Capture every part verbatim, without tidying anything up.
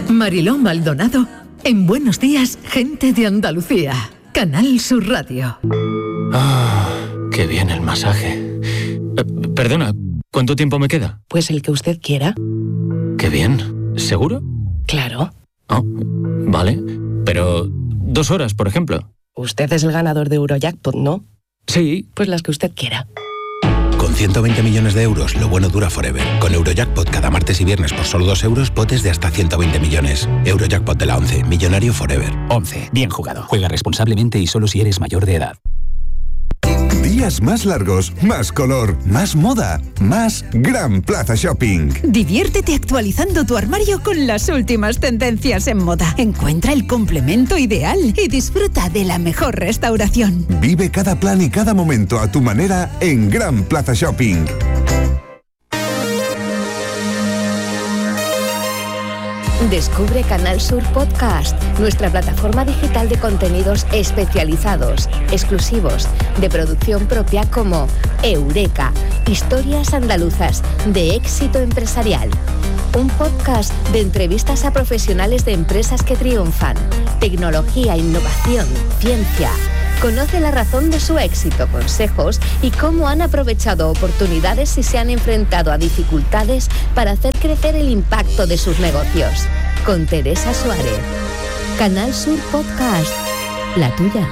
Mariló Maldonado en Buenos Días, Gente de Andalucía. Canal Sur Radio. Ah, qué bien el masaje. Eh, perdona, ¿cuánto tiempo me queda? Pues el que usted quiera. Qué bien. ¿Seguro? Claro. Oh, vale. Pero dos horas, por ejemplo. Usted es el ganador de Eurojackpot, ¿no? Sí. Pues las que usted quiera. Con ciento veinte millones de euros, lo bueno dura forever. Con Eurojackpot cada martes y viernes por solo dos euros, potes de hasta ciento veinte millones. Eurojackpot de la once, millonario forever. once. Bien jugado. Juega responsablemente y solo si eres mayor de edad. Días más largos, más color, más moda, más Gran Plaza Shopping. Diviértete actualizando tu armario con las últimas tendencias en moda. Encuentra el complemento ideal y disfruta de la mejor restauración. Vive cada plan y cada momento a tu manera en Gran Plaza Shopping. Descubre Canal Sur Podcast, nuestra plataforma digital de contenidos especializados, exclusivos, de producción propia como Eureka, historias andaluzas de éxito empresarial. Un podcast de entrevistas a profesionales de empresas que triunfan, tecnología, innovación, ciencia. Conoce la razón de su éxito, consejos y cómo han aprovechado oportunidades y se han enfrentado a dificultades para hacer crecer el impacto de sus negocios. Con Teresa Suárez. Canal Sur Podcast. La tuya.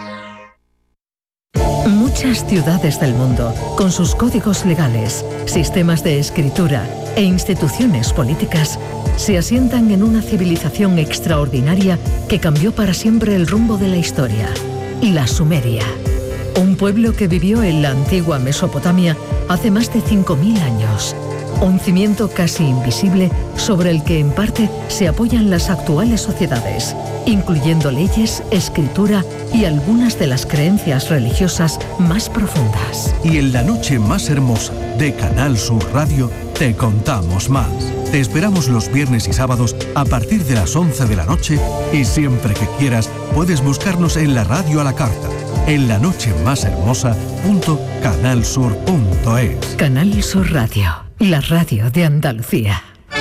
Muchas ciudades del mundo, con sus códigos legales, sistemas de escritura e instituciones políticas, se asientan en una civilización extraordinaria que cambió para siempre el rumbo de la historia. La Sumeria, un pueblo que vivió en la antigua Mesopotamia hace más de cinco mil años. Un cimiento casi invisible sobre el que en parte se apoyan las actuales sociedades, incluyendo leyes, escritura y algunas de las creencias religiosas más profundas. Y en la noche más hermosa de Canal Sur Radio te contamos más. Te esperamos los viernes y sábados a partir de las once de la noche y siempre que quieras puedes buscarnos en la radio a la carta, en la noche más hermosa punto canal sur punto es. Canal Sur Radio, la radio de Andalucía.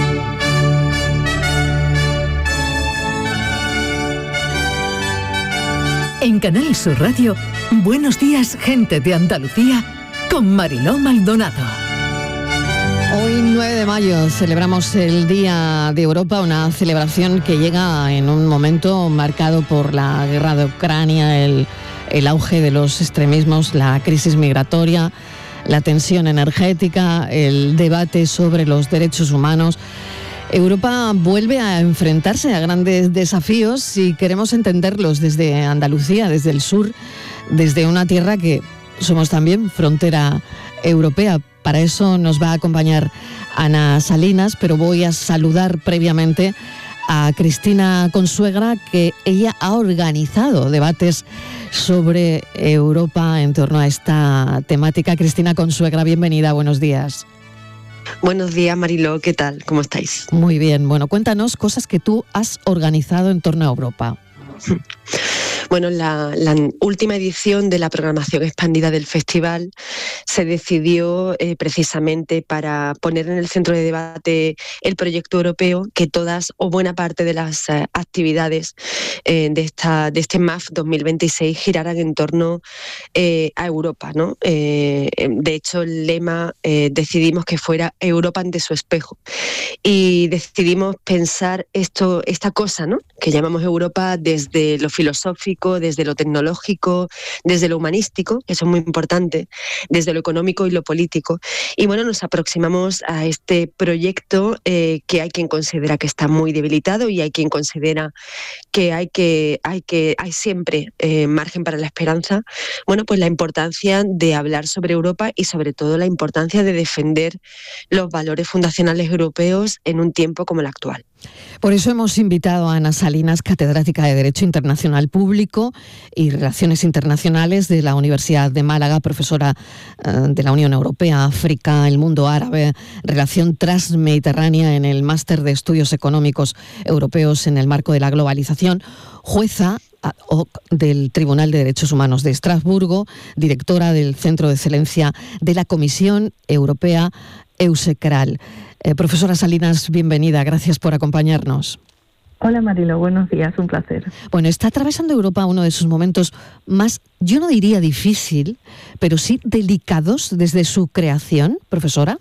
En Canal Sur Radio, Buenos Días, Gente de Andalucía, con Mariló Maldonado. Hoy, nueve de mayo, celebramos el Día de Europa, una celebración que llega en un momento marcado por la guerra de Ucrania, el, el auge de los extremismos, la crisis migratoria, la tensión energética, el debate sobre los derechos humanos. Europa vuelve a enfrentarse a grandes desafíos y queremos entenderlos desde Andalucía, desde el sur, desde una tierra que somos también frontera europea. Para eso nos va a acompañar Ana Salinas, pero voy a saludar previamente a Cristina Consuegra, que ella ha organizado debates sobre Europa en torno a esta temática. Cristina Consuegra, bienvenida, buenos días. Buenos días, Mariló, ¿qué tal? ¿Cómo estáis? Muy bien, bueno, cuéntanos cosas que tú has organizado en torno a Europa. Bueno, la, la última edición de la programación expandida del festival se decidió eh, precisamente para poner en el centro de debate el proyecto europeo, que todas o buena parte de las eh, actividades eh, de, esta, de este M A F dos mil veintiséis giraran en torno eh, a Europa, ¿no? Eh, de hecho, el lema eh, decidimos que fuera Europa ante su espejo y decidimos pensar esto, esta cosa, ¿no?, que llamamos Europa desde lo filosófico, desde lo tecnológico, desde lo humanístico, que eso es muy importante, desde lo económico y lo político. Y bueno, nos aproximamos a este proyecto eh, que hay quien considera que está muy debilitado y hay quien considera que hay que hay que hay siempre eh, margen para la esperanza. Bueno, pues la importancia de hablar sobre Europa y sobre todo la importancia de defender los valores fundacionales europeos en un tiempo como el actual. Por eso hemos invitado a Ana Salinas, catedrática de Derecho Internacional Público y Relaciones Internacionales de la Universidad de Málaga, profesora eh, de la Unión Europea, África, el mundo árabe, relación transmediterránea en el Máster de Estudios Económicos Europeos en el marco de la globalización, jueza ad hoc del Tribunal de Derechos Humanos de Estrasburgo, directora del Centro de Excelencia de la Comisión Europea, EUSECRAL. Eh, profesora Salinas, bienvenida, gracias por acompañarnos. Hola Marilo, buenos días, un placer. Bueno, está atravesando Europa uno de sus momentos más, yo no diría difícil, pero sí delicados desde su creación, profesora.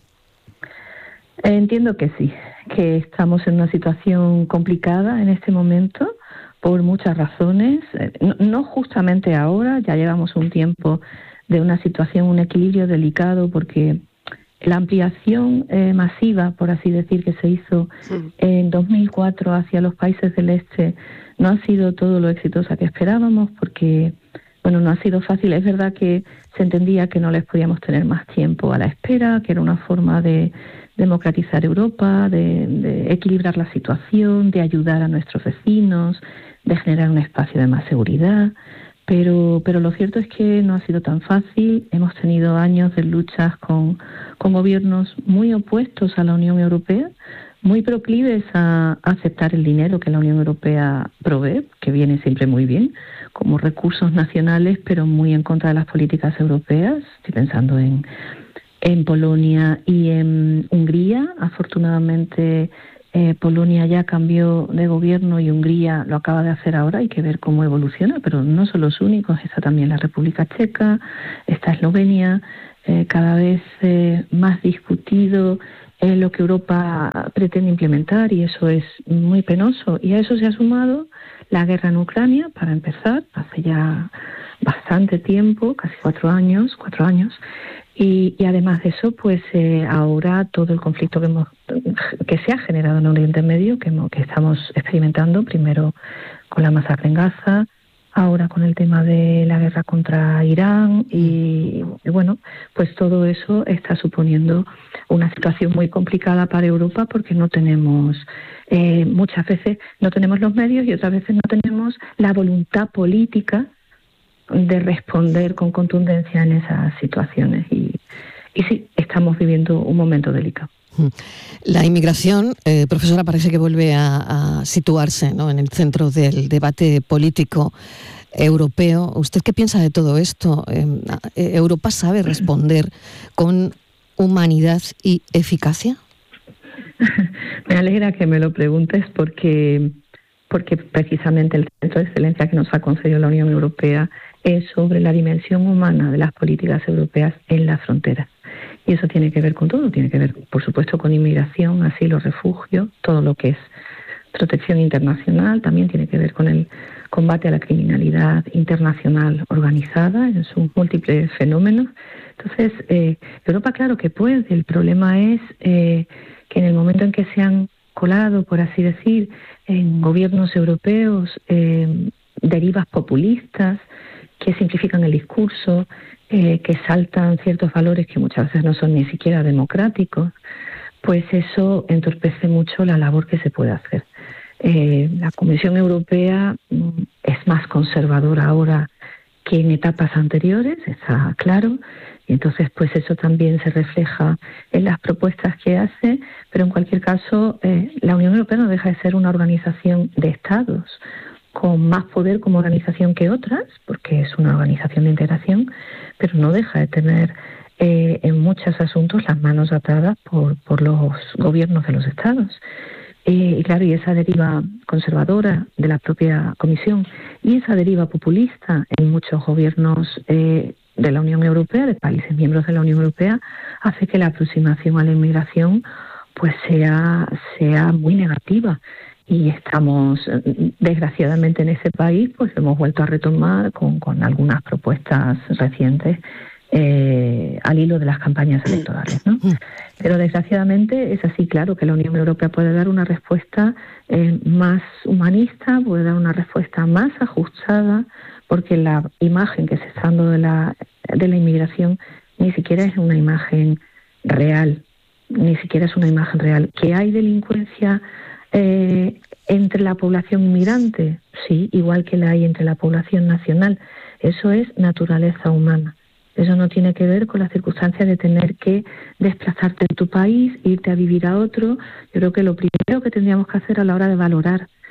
Entiendo que sí, que estamos en una situación complicada en este momento por muchas razones, no, no justamente ahora, ya llevamos un tiempo de una situación, un equilibrio delicado, porque la ampliación eh, masiva, por así decir, que se hizo en dos mil cuatro hacia los países del este no ha sido todo lo exitosa que esperábamos, porque bueno, no ha sido fácil. Es verdad que se entendía que no les podíamos tener más tiempo a la espera, que era una forma de democratizar Europa, de, de equilibrar la situación, de ayudar a nuestros vecinos, de generar un espacio de más seguridad. Pero, pero lo cierto es que no ha sido tan fácil. Hemos tenido años de luchas con, con gobiernos muy opuestos a la Unión Europea, muy proclives a, a aceptar el dinero que la Unión Europea provee, que viene siempre muy bien, como recursos nacionales, pero muy en contra de las políticas europeas. Estoy pensando en, en Polonia y en Hungría. Afortunadamente, Eh, Polonia ya cambió de gobierno y Hungría lo acaba de hacer ahora. Hay que ver cómo evoluciona, pero no son los únicos. Está también la República Checa, está Eslovenia, eh, cada vez eh, más discutido eh, lo que Europa pretende implementar, y eso es muy penoso. Y a eso se ha sumado la guerra en Ucrania, para empezar, hace ya bastante tiempo, casi cuatro años, cuatro años. Y, y además de eso, pues eh, ahora todo el conflicto que hemos que se ha generado en Oriente Medio, que, hemos, que estamos experimentando, primero con la masacre en Gaza, ahora con el tema de la guerra contra Irán, y, y bueno, pues todo eso está suponiendo una situación muy complicada para Europa, porque no tenemos, eh, muchas veces no tenemos los medios y otras veces no tenemos la voluntad política de responder con contundencia en esas situaciones. Y, y sí, estamos viviendo un momento delicado. La inmigración, eh, profesora, parece que vuelve a, a situarse, ¿no?, en el centro del debate político europeo. ¿Usted qué piensa de todo esto? Eh, ¿Europa sabe responder con humanidad y eficacia? Me alegra que me lo preguntes, porque, porque precisamente el centro de excelencia que nos ha concedido la Unión Europea es sobre la dimensión humana de las políticas europeas en la frontera. Y eso tiene que ver con todo, tiene que ver, por supuesto, con inmigración, asilo, refugio, todo lo que es protección internacional, también tiene que ver con el combate a la criminalidad internacional organizada en sus múltiples fenómenos. Entonces, eh, Europa, claro que puede. El problema es eh, que en el momento en que se han colado, por así decir, en gobiernos europeos, eh, derivas populistas que simplifican el discurso, eh, que saltan ciertos valores que muchas veces no son ni siquiera democráticos, pues eso entorpece mucho la labor que se puede hacer. Eh, la Comisión Europea mm, es más conservadora ahora que en etapas anteriores, está claro, y entonces pues eso también se refleja en las propuestas que hace, pero en cualquier caso eh, la Unión Europea no deja de ser una organización de Estados, con más poder como organización que otras, porque es una organización de integración, pero no deja de tener eh, en muchos asuntos las manos atadas por, por los gobiernos de los estados. Eh, y claro, y esa deriva conservadora de la propia Comisión y esa deriva populista en muchos gobiernos eh, de la Unión Europea, de países miembros de la Unión Europea, hace que la aproximación a la inmigración pues sea, sea muy negativa. Y estamos, desgraciadamente, en ese país, pues hemos vuelto a retomar con, con algunas propuestas recientes eh, al hilo de las campañas electorales, ¿no? Pero desgraciadamente es así, claro, que la Unión Europea puede dar una respuesta eh, más humanista, puede dar una respuesta más ajustada, porque la imagen que se está dando de la, de la inmigración ni siquiera es una imagen real, ni siquiera es una imagen real. ¿Que hay delincuencia Eh, entre la población inmigrante? Sí, igual que la hay entre la población nacional. Eso es naturaleza humana. Eso no tiene que ver con las circunstancias de tener que desplazarte de tu país, irte a vivir a otro. Yo creo que lo primero que tendríamos que hacer a la hora de valorar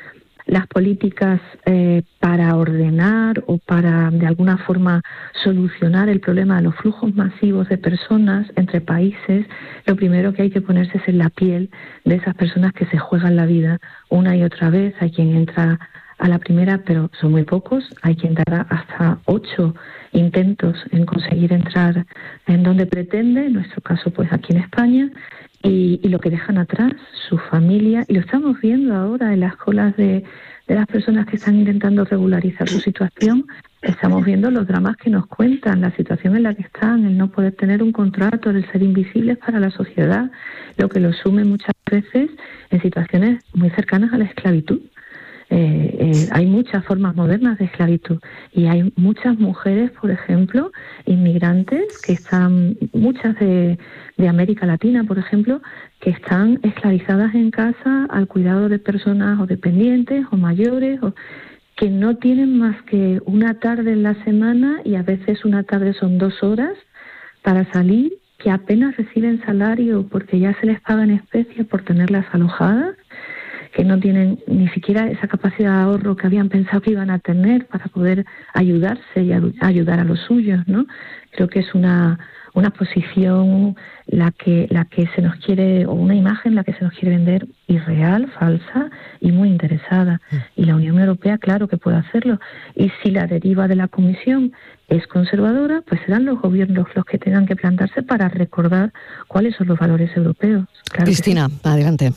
las políticas eh, para ordenar o para de alguna forma solucionar el problema de los flujos masivos de personas entre países, lo primero que hay que ponerse es en la piel de esas personas que se juegan la vida una y otra vez. Hay quien entra a la primera, pero son muy pocos. Hay quien dará hasta ocho intentos en conseguir entrar en donde pretende, en nuestro caso pues aquí en España, y, y lo que dejan atrás, su familia, y lo estamos viendo ahora en las colas de, de las personas que están intentando regularizar su situación. Estamos viendo los dramas que nos cuentan, la situación en la que están, el no poder tener un contrato, el ser invisibles para la sociedad, lo que los sume muchas veces en situaciones muy cercanas a la esclavitud. Eh, eh, hay muchas formas modernas de esclavitud y hay muchas mujeres, por ejemplo, inmigrantes que están, muchas de, de América Latina, por ejemplo, que están esclavizadas en casa al cuidado de personas o dependientes o mayores, o que no tienen más que una tarde en la semana, y a veces una tarde son dos horas para salir, que apenas reciben salario porque ya se les paga en especie por tenerlas alojadas, que no tienen ni siquiera esa capacidad de ahorro que habían pensado que iban a tener para poder ayudarse y ayudar a los suyos, ¿no? Creo que es una, una posición la que, la que se nos quiere, o una imagen la que se nos quiere vender irreal, falsa y muy interesada. Y la Unión Europea, claro que puede hacerlo. Y si la deriva de la Comisión es conservadora, pues serán los gobiernos los que tengan que plantarse para recordar cuáles son los valores europeos. Claro. Cristina, sí. Adelante.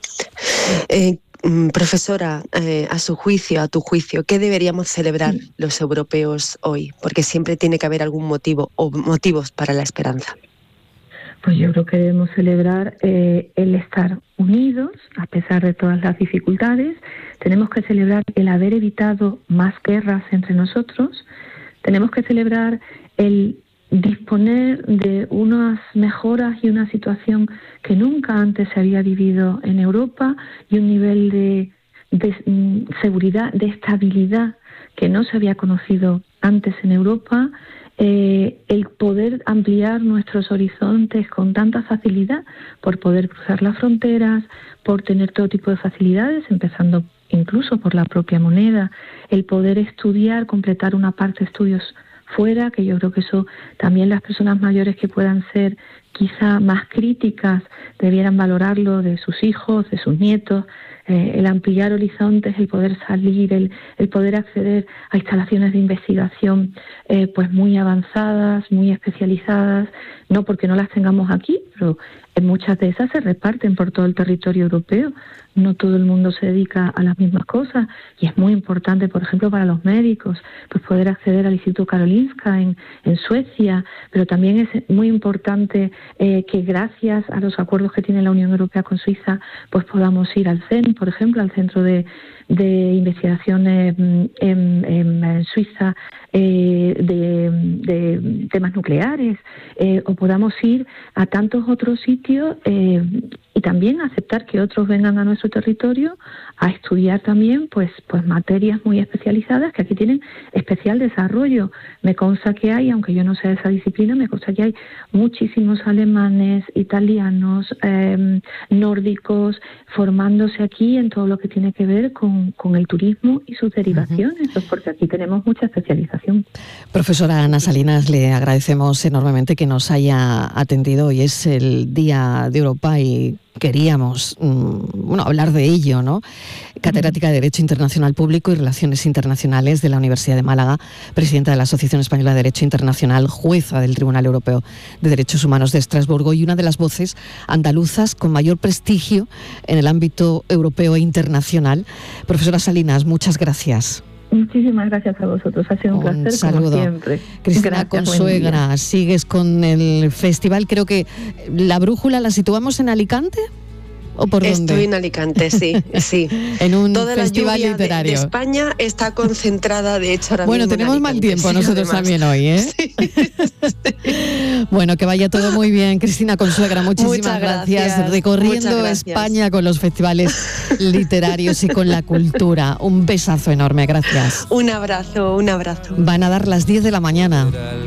Eh, profesora, eh, a su juicio, a tu juicio, ¿qué deberíamos celebrar los europeos hoy? Porque siempre tiene que haber algún motivo o motivos para la esperanza. Pues yo creo que debemos celebrar eh, el estar unidos a pesar de todas las dificultades. Tenemos que celebrar el haber evitado más guerras entre nosotros. Tenemos que celebrar el disponer de unas mejoras y una situación que nunca antes se había vivido en Europa, y un nivel de, de mm, seguridad, de estabilidad que no se había conocido antes en Europa. Eh, el poder ampliar nuestros horizontes con tanta facilidad, por poder cruzar las fronteras, por tener todo tipo de facilidades, empezando incluso por la propia moneda, el poder estudiar, completar una parte de estudios fuera, que yo creo que eso también las personas mayores que puedan ser quizá más críticas debieran valorarlo, de sus hijos, de sus nietos, eh, el ampliar horizontes, el poder salir, el, el poder acceder a instalaciones de investigación eh, pues muy avanzadas, muy especializadas, no porque no las tengamos aquí, pero en muchas de esas se reparten por todo el territorio europeo. No todo el mundo se dedica a las mismas cosas, y es muy importante, por ejemplo, para los médicos, pues poder acceder al Instituto Karolinska en, en Suecia, pero también es muy importante eh, que gracias a los acuerdos que tiene la Unión Europea con Suiza, pues podamos ir al C E N, por ejemplo, al Centro de, de Investigación en, en, en Suiza eh, de, de temas nucleares, eh, o podamos ir a tantos otros sitios eh, y también aceptar que otros vengan a nuestro territorio a estudiar también pues pues materias muy especializadas que aquí tienen especial desarrollo. Me consta que hay, aunque yo no sé de esa disciplina, me consta que hay muchísimos alemanes, italianos, eh, nórdicos formándose aquí en todo lo que tiene que ver con, con el turismo y sus derivaciones, uh-huh. porque aquí tenemos mucha especialización. Profesora Ana Salinas, le agradecemos enormemente que nos haya atendido. Hoy es el Día de Europa y queríamos bueno, hablar de ello, ¿no? Catedrática de Derecho Internacional Público y Relaciones Internacionales de la Universidad de Málaga, presidenta de la Asociación Española de Derecho Internacional, jueza del Tribunal Europeo de Derechos Humanos de Estrasburgo y una de las voces andaluzas con mayor prestigio en el ámbito europeo e internacional. Profesora Salinas, muchas gracias. Muchísimas gracias a vosotros, ha sido un, un placer saludo. Como siempre. Cristina Consuegra, sigues con el festival, creo que La Brújula la situamos en Alicante. ¿O por dónde? Estoy en Alicante, sí, sí. En un Toda festival la lluvia literario. De, de España está concentrada, de hecho, ahora bueno, mismo tenemos en mal Alicante, tiempo sí, nosotros además. también hoy, ¿eh? Sí. Bueno, que vaya todo muy bien. Cristina Consuegra, muchísimas Muchas gracias. gracias. Recorriendo Muchas gracias. España con los festivales literarios y con la cultura. Un besazo enorme, gracias. Un abrazo, un abrazo. Van a dar las diez de la mañana.